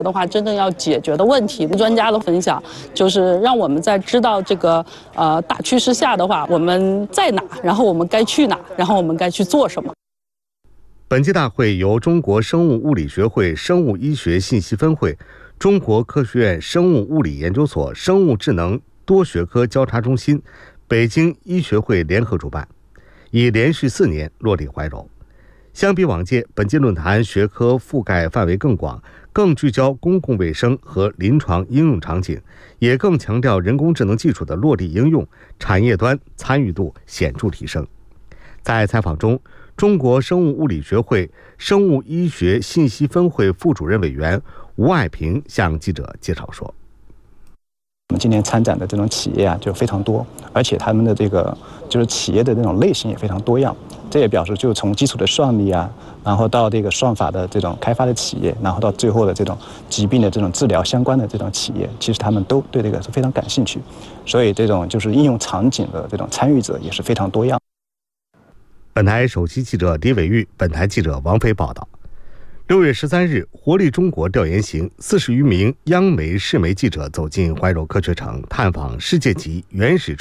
的话，真正要解决的问题，专家的分享就是让我们在知道这个大趋势下的话，我们在哪，然后我们该去哪，然后我们该去做什么。 本届大会由中国生物物理学会生物医学信息分会、中国科学院生物物理研究所生物智能多学科交叉中心、北京医学会联合主办，已连续4年落地怀柔。相比往届，本届论坛学科覆盖范围更广，更聚焦公共卫生和临床应用场景，也更强调人工智能技术的落地应用，产业端参与度显著提升。在采访中，中国生物物理学会生物医学信息分会副主任委员吴爱平向记者介绍说， 我们今年参展的这种企业就非常多，而且他们的这个就是企业的这种类型也非常多样。这也表示，就从基础的算力然后到这个算法的这种开发的企业，然后到最后的这种疾病的这种治疗相关的这种企业，其实他们都对这个是非常感兴趣，所以这种就是应用场景的这种参与者也是非常多样。 本台首席记者李伟玉，本台记者王飞报道。6月13日，活力中国调研行40余名央媒、市媒记者走进怀柔科学城，探访世界级原始